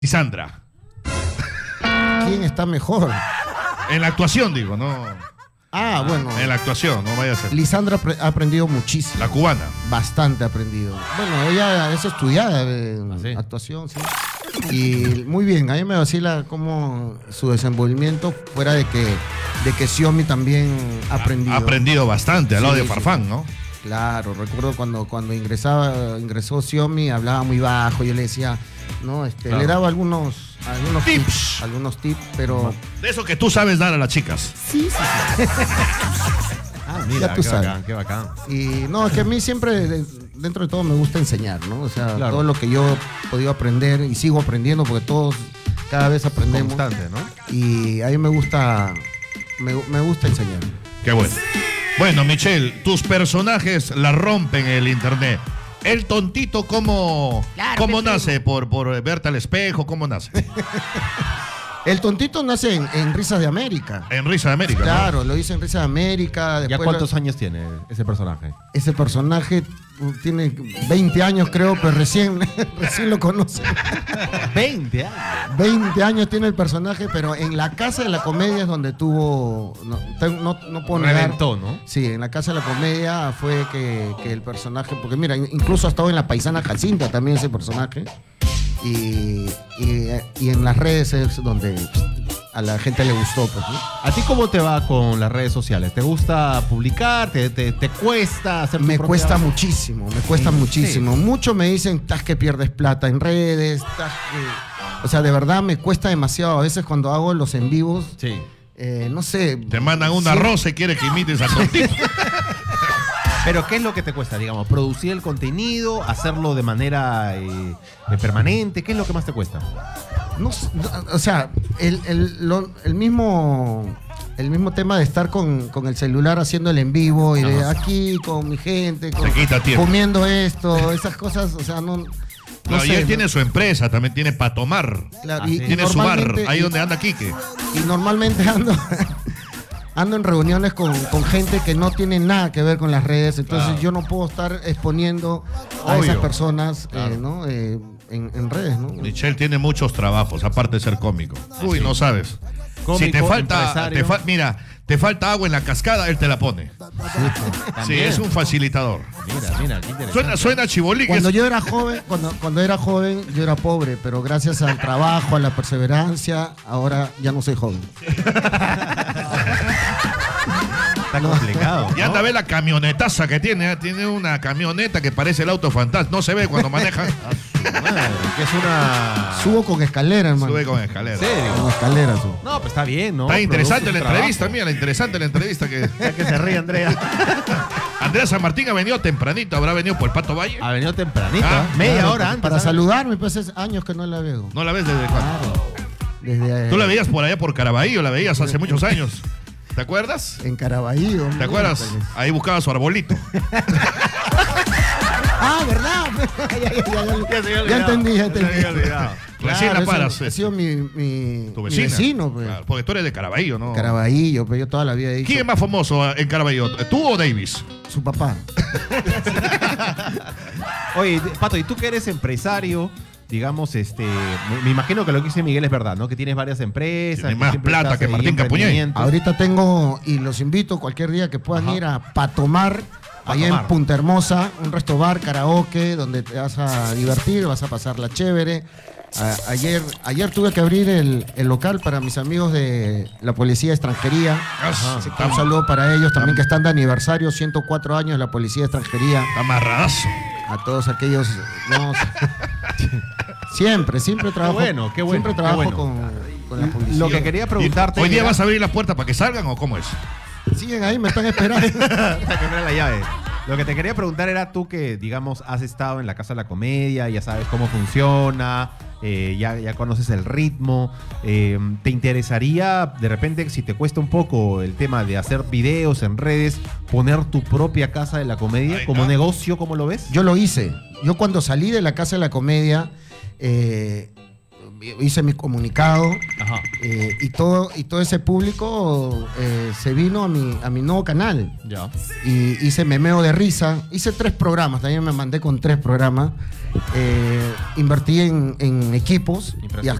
Lisandra. ¿Quién está mejor? En la actuación, digo, no. Ah, bueno. En la actuación, no vaya a ser. Lisandra ha aprendido muchísimo. La cubana. Bastante ha aprendido. Bueno, ella es estudiada en ¿sí? actuación, sí. Y muy bien, a mí me vacila como su desenvolvimiento fuera de que Xiaomi también ha aprendido. Ha aprendido bastante al lado Sí, de sí. Farfán, ¿no? Claro, recuerdo cuando ingresó Xiaomi, hablaba muy bajo, yo le decía, ¿no? Claro. Le daba algunos Tips. algunos tips, pero De eso que tú sabes dar a las chicas. sí. Ah, mira, Ya tú qué sabes. bacán, qué bacán. Y no, es que a mí siempre, dentro de todo, me gusta enseñar, ¿no? O sea, Claro. todo lo que yo he podido aprender y sigo aprendiendo, porque todos cada vez aprendemos. Constante, ¿no? Y a mí me gusta enseñar. Qué bueno. Bueno, Michelle, tus personajes la rompen en el internet. El tontito, ¿cómo nace? ¿Por verte al espejo? ¿Cómo nace? El tontito nace en Risas de América. En Risa de América, ¿no? Claro, lo hice en Risas de América. ¿Ya Después cuántos años tiene ese personaje? Ese personaje tiene 20 años, creo, pero recién lo conoce. 20 años. 20 años tiene el personaje, pero en la Casa de la Comedia es donde tuvo... No puedo negar. Reventó, ¿no? Sí, en la Casa de la Comedia fue que el personaje... Porque mira, incluso ha estado en La Paisana Jacinta también ese personaje. Y en las redes es donde a la gente le gustó, pues, ¿no? ¿A ti cómo te va con las redes sociales? ¿Te gusta publicar? ¿Te cuesta hacer tu Me propia- cuesta muchísimo, me cuesta Sí. muchísimo. Muchos me dicen, estás que pierdes plata en redes, o sea, de verdad me cuesta demasiado. A veces cuando hago los en vivos, Sí. no sé. Te mandan un arroz y quiere que imites al tontito. Pero ¿qué es lo que te cuesta, digamos? ¿Producir el contenido? ¿Hacerlo de manera permanente? ¿Qué es lo que más te cuesta? O sea, el mismo tema de estar con el celular haciendo el en vivo y de aquí con mi gente, Te quita tiempo. comiendo esto, esas cosas, o sea, no No, y sé, él tiene su empresa, también tiene para tomar. Claro, Ah, sí. Tiene su bar, normalmente- ahí donde anda Quique. Y normalmente ando en reuniones con gente que no tiene nada que ver con las redes, entonces Claro. yo no puedo estar exponiendo a Obvio. esas personas, Claro. ¿no? En redes, ¿no? Michelle tiene muchos trabajos, aparte de ser cómico. Uy, no sabes. Cómico, Si te falta, empresario. mira, te falta agua en la cascada, él te la pone. Sí, También. es un facilitador. Mira, qué interesante. Suena chibolí. Cuando yo era joven, cuando era joven, yo era pobre, pero gracias al trabajo, a la perseverancia, ahora ya no soy joven. Está complicado. Y anda a ver la camionetaza que tiene. Tiene una camioneta que parece el auto fantástico. No se ve cuando maneja. Madre, que es una... Subo con escalera, hermano. Sube con escalera. ¿En serio? Con escalera subo. No, pues está bien, ¿no? Está interesante la Produce su entrevista, trabajo. mira, interesante la entrevista que Ya que se ríe, Andrea. Andrea San Martín ha venido tempranito, habrá venido por el Pato Valle. Ha venido tempranito. Ah, media Claro, hora antes. Para ¿sabes? saludarme, pues es años que no la veo. ¿No la ves desde cuándo? Desde Tú la veías por allá por Caraballo, la veías hace muchos años. ¿Te acuerdas? en Caraballo. ¿Te acuerdas? Ahí buscaba su arbolito. Ah, ¿verdad? Ya entendí, ya entendí. Recién la Claro, paras. ese ha sido mi Tu mi vecina. vecino, pues. Claro, porque tú eres de Caraballo, ¿no? Caraballo, pero yo toda la vida he dicho. ¿Quién es más famoso en Caraballo? ¿Tú o Davis? Su papá. Oye, Pato, y tú que eres empresario, digamos, me imagino que lo que dice Miguel es verdad, ¿no? Que tienes varias empresas. Tiene que más siempre plata estás que ahí, Martín Capuñay. emprendimientos. Ahorita tengo, y los invito cualquier día que puedan Ajá. ir a Patomar, allá Patomar. en Punta Hermosa, un resto bar, karaoke, donde te vas a divertir, vas a pasarla chévere. Ayer tuve que abrir el local para mis amigos de la Policía de Extranjería. Ajá. Así que un saludo para ellos también que están de aniversario, 104 años de la Policía de Extranjería. Amarradazo. A todos aquellos. No, siempre trabajo. bueno, qué bueno, Siempre qué trabajo bueno. con la policía. Lo que quería preguntarte. ¿Hoy día era- vas a abrir la puerta para que salgan o cómo es? Siguen ahí, me están esperando. Hasta que me da la llave. Lo que te quería preguntar era tú que, digamos, has estado en la Casa de la Comedia, ya sabes cómo funciona, ya conoces el ritmo. ¿Te interesaría, de repente, si te cuesta un poco el tema de hacer videos en redes, poner tu propia Casa de la Comedia Ahí como está. negocio? ¿Cómo lo ves? Yo lo hice. Yo cuando salí de la Casa de la Comedia, hice mi comunicado. Ajá. Y todo ese público se vino a mi nuevo canal. Ya. Y hice memeo de risa. Hice 3 programas, también me mandé con 3 programas. Invertí en equipos y